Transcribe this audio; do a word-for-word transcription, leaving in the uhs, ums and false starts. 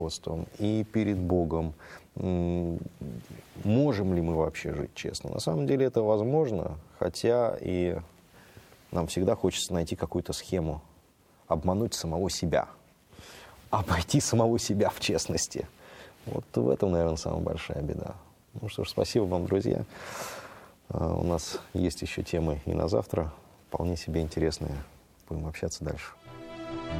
руководством, и перед Богом. М, Можем ли мы вообще жить честно? На самом деле это возможно, хотя и нам всегда хочется найти какую-то схему, обмануть самого себя, обойти самого себя в честности. Вот в этом, наверное, самая большая беда. Ну что ж, спасибо вам, друзья. А, У нас есть еще темы и на завтра, вполне себе интересные. Будем общаться дальше.